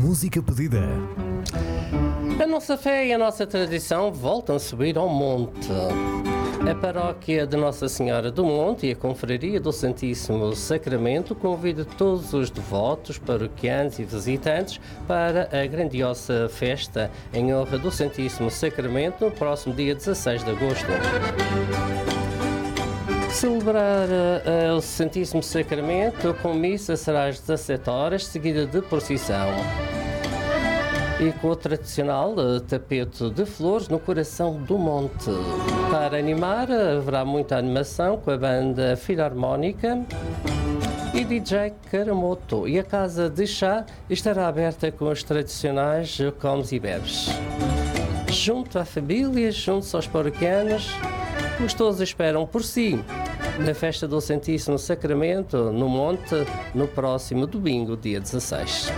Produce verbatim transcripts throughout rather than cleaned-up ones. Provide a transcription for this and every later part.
Música pedida. A nossa fé e a nossa tradição voltam a subir ao monte. A paróquia de Nossa Senhora do Monte e a Confraria do Santíssimo Sacramento convida todos os devotos, paroquianos e visitantes para a grandiosa festa em honra do Santíssimo Sacramento no próximo dia dezasseis de agosto. Celebrar uh, o Santíssimo Sacramento com missa será às dezassete horas, seguida de procissão. E com o tradicional uh, tapete de flores no coração do monte. Para animar, haverá muita animação com a banda Filarmónica e D J Karamoto. E a casa de chá estará aberta com os tradicionais comes e bebes. Junto à família, junto aos paroquianos, os todos esperam por si, na festa do Santíssimo Sacramento, no Monte, no próximo domingo, dia dezasseis.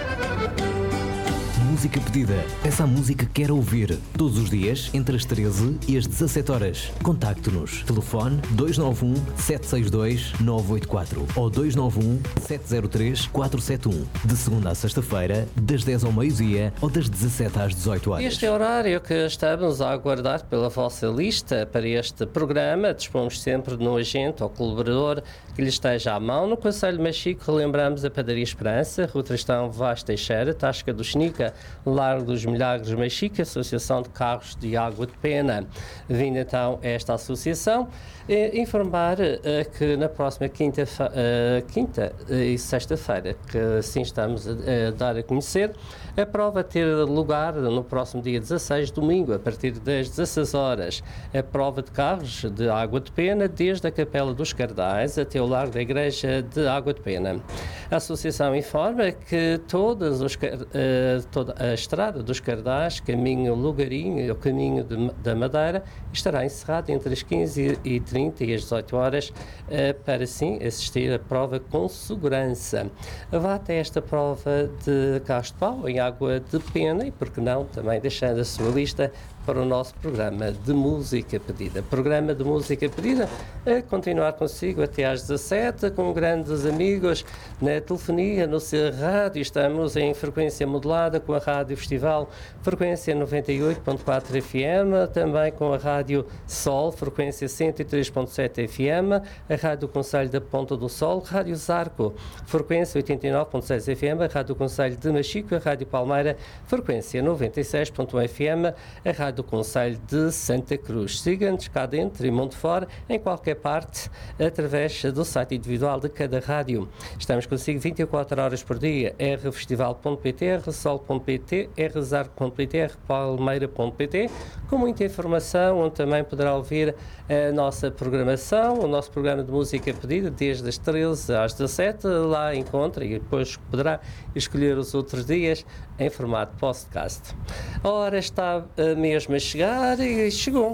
Música pedida. Essa música que quer ouvir. Todos os dias, entre as treze e as dezassete horas. Contacte-nos. Telefone dois nove um, sete seis dois, nove oito quatro ou dois nove um, sete zero três, quatro sete um. De segunda a sexta-feira, das dez ao meio-dia ou das dezassete às dezoito horas. Este é o horário que estamos a aguardar pela vossa lista para este programa. Dispomos sempre de um agente ou colaborador que lhe esteja à mão. No Conselho de Machico, relembramos a Padaria Esperança, Rua Tristão Vaz Teixeira, Tasca do Xenica, Largo dos Milagres Machico, Associação de Carros de Água de Pena. Vindo então esta associação, eh, informar eh, que na próxima quinta, eh, quinta e sexta-feira, que assim estamos a, a dar a conhecer, a prova ter lugar no próximo dia dezasseis, domingo, a partir das dezasseis horas. A prova de carros de Água de Pena, desde a Capela dos Cardais até o Largo da Igreja de Água de Pena. A associação informa que todas os, uh, toda a estrada dos Cardais, caminho Lugarinho e o caminho de, da Madeira, estará encerrada entre as quinze e trinta e as dezoito horas, uh, para assim assistir à prova com segurança. Vá até esta prova de carros de pau, em Água de Pena, e, por que não, também deixando a sua lista para o nosso programa de música pedida. Programa de música pedida a continuar consigo até às dezassete, com grandes amigos na telefonia, no seu rádio. Estamos em frequência modulada com a Rádio Festival, frequência noventa e oito ponto quatro F M, também com a Rádio Sol, frequência cento e três ponto sete F M, a Rádio Conselho da Ponta do Sol, Rádio Zarco, frequência oitenta e nove ponto seis F M, a Rádio Conselho de Machico, a Rádio Palmeira, frequência noventa e seis ponto um F M, a Rádio do Conselho de Santa Cruz. Siga-nos cá dentro e Montefort, em qualquer parte, através do site individual de cada rádio. Estamos consigo vinte e quatro horas por dia. r festival ponto p t, r sol ponto p t, r zarco ponto p t, r palmeira ponto p t, com muita informação, onde também poderá ouvir a nossa programação, o nosso programa de música pedida, desde as treze às dezassete. Lá encontra e depois poderá escolher os outros dias em formato podcast. A hora está mesmo a chegar e chegou.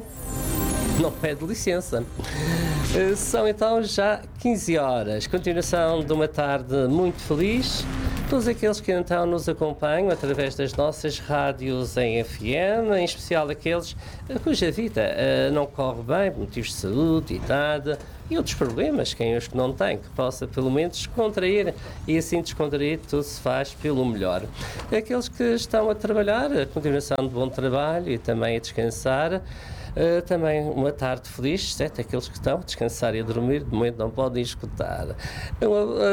Não pede licença. São então já quinze horas. Continuação de uma tarde muito feliz. Todos aqueles que então nos acompanham através das nossas rádios em F M, em especial aqueles cuja vida uh, não corre bem, por motivos de saúde, idade e outros problemas, quem os que não tem, que possa pelo menos descontrair, e assim descontrair tudo se faz pelo melhor. Aqueles que estão a trabalhar, a continuação de bom trabalho e também a descansar. Uh, também uma tarde feliz, certo? Aqueles que estão a descansar e a dormir, de momento não podem escutar. Uh, uh,